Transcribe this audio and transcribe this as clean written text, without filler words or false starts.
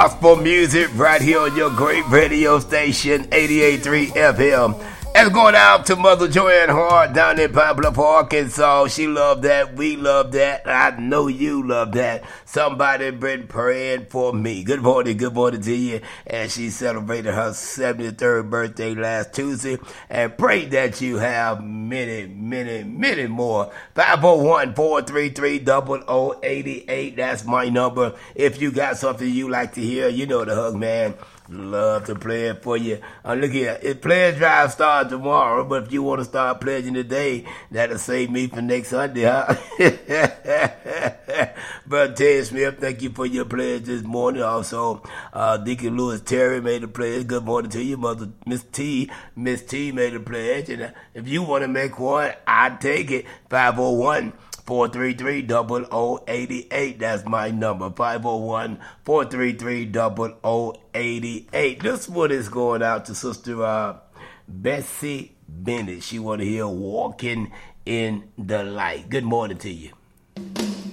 gospel music right here on your great radio station, 88.3 FM. And going out to Mother Joanne Hart down in Pine Bluff, Arkansas. She loved that. We love that. I know you love that. Somebody been praying for me. Good morning to you. And she celebrated her 73rd birthday last Tuesday. And pray that you have many, many, many more. 501-433-0088. That's my number. If you got something you like to hear, you know the hug, man. Love to play it for you. Look here, pledge drive starts tomorrow, but if you want to start pledging today, that'll save me for next Sunday, huh? Brother Ted Smith, thank you for your pledge this morning. Also, Deacon Lewis Terry made a pledge. Good morning to you, Mother Miss T. Miss T made a pledge, and if you want to make one, I'd take it. 501-433-0088. That's my number. 501-433-0088. This one is going out to Sister Bessie Bennett. She want to hear Walking in the Light. Good morning to you.